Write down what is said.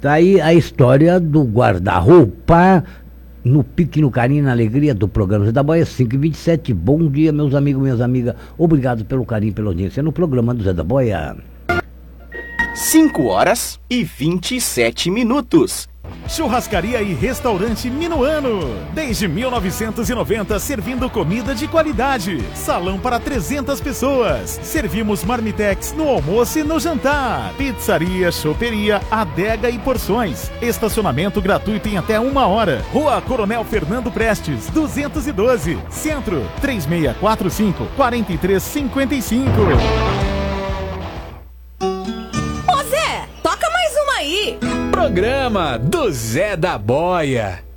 Tá aí a história do guarda-roupa no pique, no carinho, na alegria do programa Zé da Boia, 5h27. Bom dia, meus amigos, minhas amigas. Obrigado pelo carinho, pela audiência no programa do Zé da Boia. 5h27. Churrascaria e restaurante Minuano. Desde 1990, servindo comida de qualidade. Salão para 300 pessoas. Servimos marmitex no almoço e no jantar. Pizzaria, choperia, adega e porções. Estacionamento gratuito em até 1 hora. Rua Coronel Fernando Prestes, 212. Centro, 3645-4355. Ô Zé, toca mais uma aí. Programa do Zé da Boia.